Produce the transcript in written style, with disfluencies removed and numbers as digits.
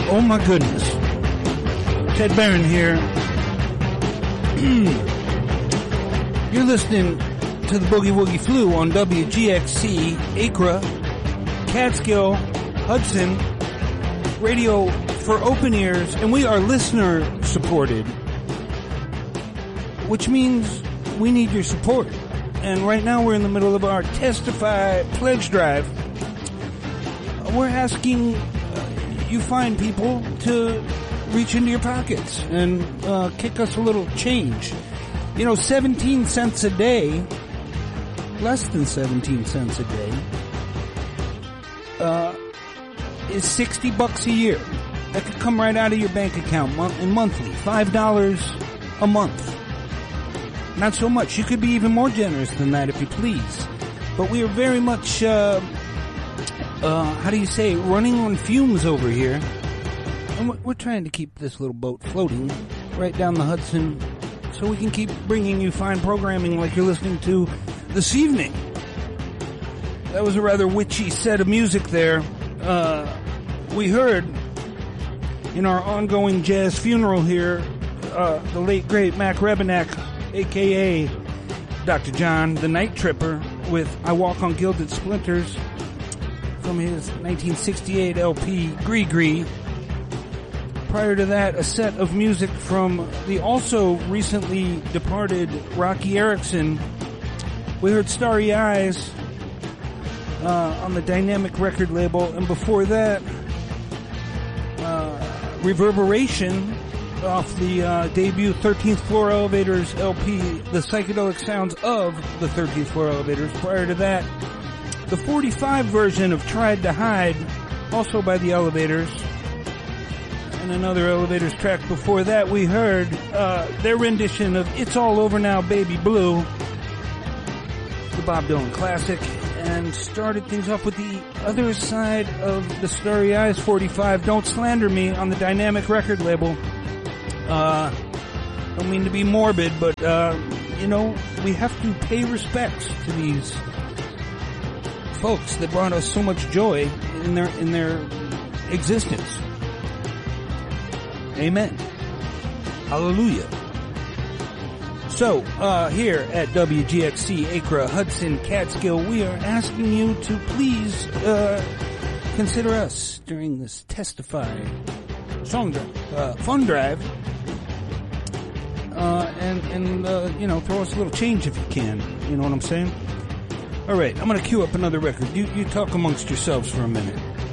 Oh my goodness. Ted Barron here. You're listening to the Boogie Woogie Flu on WGXC, Acra, Catskill, Hudson, radio for open ears, and we are listener supported, which means we need your support. And right now we're in the middle of our Testify pledge drive. We're asking you fine people to reach into your pockets and kick us a little change. 17 cents a day, less than 17 cents a day, is $60 a year. That could come right out of your bank account monthly. $5 a month. Not so much. You could be even more generous than that if you please. But we are very much, running on fumes over here. And we're trying to keep this little boat floating right down the Hudson so we can keep bringing you fine programming like you're listening to this evening. That was a rather witchy set of music there. We heard in our ongoing jazz funeral here, the late great Mac Rebenak, a.k.a. Dr. John, the Night Tripper, with I Walk on Gilded Splinters from his 1968 LP, Gree Gree. Prior to that, a set of music from the also recently departed Rocky Erickson. We heard Starry Eyes on the Dynamic record label, and before that, Reverberation off the debut 13th Floor Elevators LP, the psychedelic sounds of the 13th Floor Elevators. Prior to that, the 45 version of Tried to Hide, also by the Elevators. And another Elevators track before that, we heard their rendition of It's All Over Now, Baby Blue, the Bob Dylan classic, and started things off with the other side of the Starry Eyes 45, Don't Slander Me, on the Dynamic record label. Don't mean to be morbid, but, we have to pay respects to these folks that brought us so much joy in their existence. Amen. Hallelujah. So, here at WGXC, Acra, Hudson, Catskill, we are asking you to please, consider us during this Testify song drive, fun drive. Throw us a little change if you can. You know what I'm saying? All right, I'm going to cue up another record. You talk amongst yourselves for a minute.